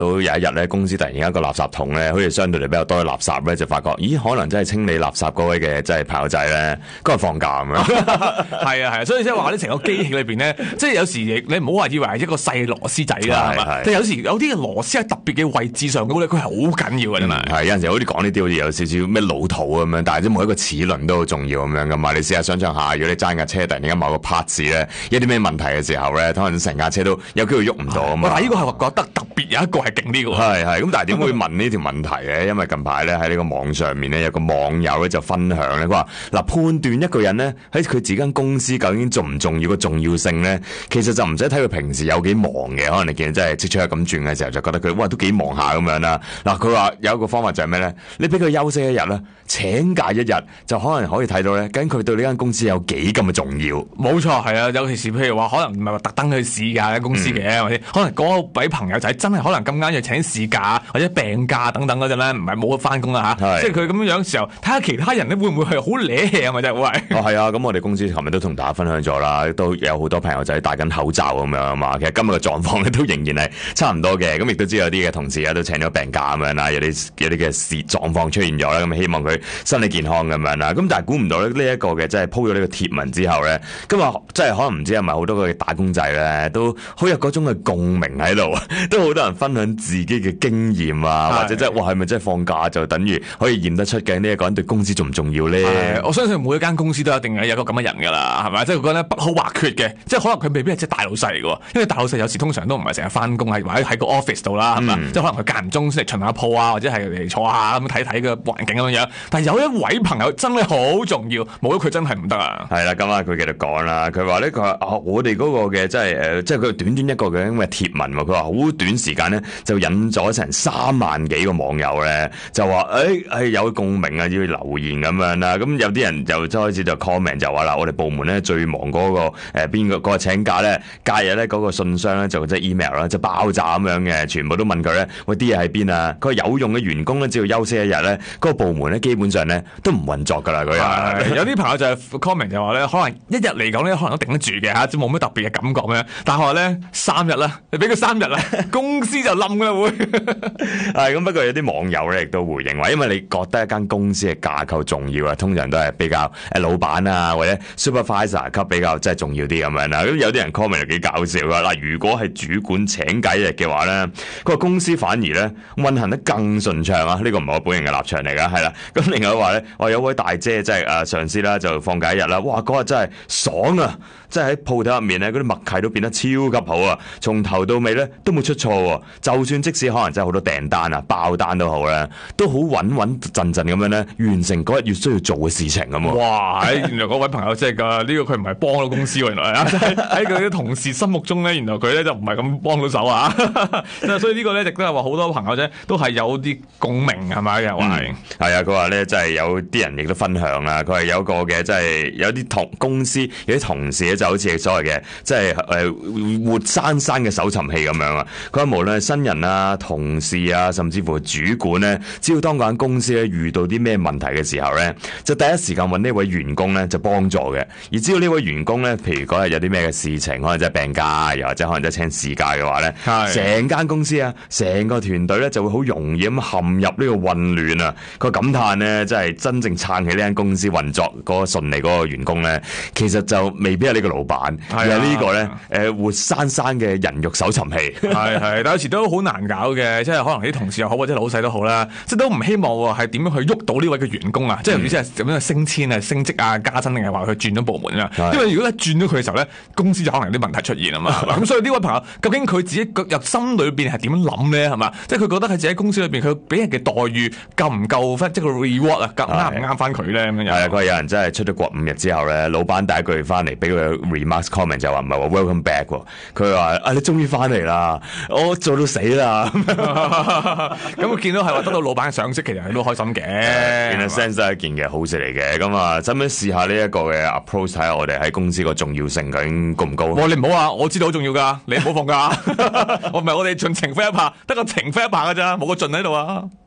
到有一日咧，公司突然間個垃圾桶咧，好似相對嚟比較多嘅垃圾咧，就發覺，咦，可能真係清理垃圾嗰位嘅即係朋友仔咧，嗰日放假咁樣。 係啊，所以即係話呢成個機器裏邊咧，即係有時你唔好話以為係一個細螺絲仔啦，係嘛？即係有時有啲嘅螺絲喺特別嘅位置上嗰咧，佢係好緊要嘅真係。 係有陣時好似講呢啲好似有少少咩老土咁樣，但係即每一個齒輪都好重要咁樣噶嘛。你試下想象下，如果你揸架車突然間某個 parts 咧有啲咩問題嘅時候咧，可能成架車都有機會喐唔到啊嘛。 但係呢個係覺得特別有一個係勁啲嘅喎。 係咁，但係點會問呢條問題咧？因為近排咧喺呢個網上面咧有個網友咧就分享咧，佢話嗱，判斷一個人咧喺佢自己間公司究竟重唔重要嘅重要性咧，其實就唔使睇佢平時有幾忙嘅，可能你見到真係即出一咁轉嘅時候，就覺得佢哇都幾忙下咁樣啦。嗱，佢話有一個方法就係咩咧？你俾佢休息一日啦，請假一日，就可能可以睇到咧，究竟佢對呢間公司有幾咁嘅重要。 冇錯，係啊，尤其是譬如話，可能唔係話特登去試假間公司嘅，或者可能嗰位朋友仔真係可能咁啱要請事假或者病假等等嗰陣咧，唔係冇得翻工啦嚇，即係佢咁樣樣時候，睇下其他人咧會唔會係好惹氣啊？咪真係喂。 係啊，咁我哋公司琴日都同大家分享咗啦，都有好多朋友仔戴緊口罩咁樣啊嘛。其實今日嘅狀況咧都仍然係差唔多嘅，咁亦都知道有啲嘅同事都請咗病假咁樣啦，有啲嘅狀況出現咗啦，咁希望佢身體健康咁樣啦。咁但係估唔到咧呢一個嘅即係鋪咗呢個貼文之後咧，今日即係可能唔知係咪好多個打工仔咧都好有嗰種嘅共鳴喺度，都好多人分享自己嘅經驗啊，或者即係哇係咪真係放假就等於可以驗得出嘅呢一個人對公司重唔重要咧？ 我相信每一間公司都一定係有個咁嘅人㗎啦，係咪？即係覺得不可或缺嘅，即係可能佢未必係即係大老細嚟㗎喎，因為大老細有時通常都唔係成日翻工，係或者喺個 office 度啦，係嘛？即係可能佢間唔中先嚟巡下鋪啊，或者係嚟坐下咁睇睇個環境咁樣。但係有一位朋友真係好重要，冇咗佢真係唔得啊！係啦，咁啊佢繼續講啦，佢話呢，佢話我哋嗰個嘅即係即係佢短短一個嘅咁嘅貼文喎，佢話好短時間咧就引咗成3萬幾個網友咧，就話係有共鳴啊，要留言咁樣啦。咁有啲人就開始就 comment 就話啦，我哋部門咧最忙嗰個邊個嗰個請假咧，假日咧嗰個信箱咧就即係 email 啦，就爆炸咁樣嘅，全部都問佢咧，喂啲嘢喺邊啊？佢話有用嘅員工咧，只要休息一日咧，嗰個部門咧基本上咧都唔運作㗎啦。嗰日有啲朋友就 comment 就話咧，可能一日嚟講咧，可能都頂得住嘅嚇，即冇乜特別嘅感覺咩？但係話咧3日啦，你俾佢3日啦，公司就冧㗎啦會。 係咁，不過有啲網友咧亦都回應話，因為你覺得一間公司嘅架構重要啊，通常都係比較老闆啊或者 supervisor 級比較即係重要啲咁樣啦。咁有啲人 comment 又幾搞笑㗎嗱，如果係主管請假日嘅話咧，佢話公司反而咧運行得更順暢啊！呢個唔係我本人嘅立場嚟㗎，係啦。咁另外話咧，我有位大姐即係上司啦，就放假一日啦，哇嗰日真係爽啊！即係喺鋪頭入面咧，嗰啲默契都變得超級好啊！從頭到尾咧都冇出錯喎，就算即使可能真係好多訂單啊、爆單都好咧，都好穩穩陣陣咁樣咧，完成嗰日要需要做嘅事情咁喎。 哇！原來嗰位朋友即係㗎，呢個佢唔係幫到公司喎，原來啊，喺佢啲同事心目中咧，原來佢咧就唔係咁幫到手啊！所以呢個咧亦都係話好多朋友啫，都係有啲共鳴係咪？又話係啊！佢話咧，即係有啲人亦都分享啦。佢係有個嘅，即係有啲公司有啲同事咧，就好似所謂嘅，即係活生生嘅搜尋器咁樣啊。佢話無論係新人啊、同事啊，甚至乎主管咧，只要當嗰間公司咧遇到啲咩問題嘅時候咧，就第一時間揾呢位員工咧就幫助嘅。而只要呢位員工咧，譬如嗰日有啲咩嘅事情，可能即係病假，又或者可能即係請事假嘅話咧，成間公司啊，成個團隊咧就會好容易咁陷入呢個混亂啊。佢感嘆咧，即係真正撐起呢間公司運作嗰個順利嗰個員工咧，其實就未必係呢個老闆，而係呢個咧活生生嘅人肉搜尋器。 係，但有時都好難搞嘅，即係可能啲同事又好或者老細都好啦，即係都唔希望係點樣去喐到呢位嘅員工啊，即係唔知係點樣升遷啊、升職啊、加薪定係話佢轉咗部門啊？因為如果一轉咗佢嘅時候咧，公司就可能有啲問題出現啊嘛。咁所以呢位朋友究竟佢自己入心裏邊係點諗咧？係嘛，即係佢覺得喺自己公司裏邊佢俾人嘅待遇夠唔夠分，即係個 reward 啊，啱唔啱翻佢咧？咁樣係啊， 佢話有人真係出咗國5日之後咧，老闆第一句翻嚟俾佢 remarks comment 就話唔係話 welcome back 喎，佢話你終於翻嚟啦，我做到死啦。 咁我見到係話得到老闆嘅賞識，其實佢都開心嘅。 in a sense 係一件嘅好事嚟嘅。咁啊，使唔使試下呢一個嘅 approach 睇下我哋喺公司個重要性究竟高唔高？ 你唔好話，我知道好重要㗎，你唔好放假。我唔係我哋盡情揮一拍，得個情揮一拍㗎咋，冇個盡喺度啊。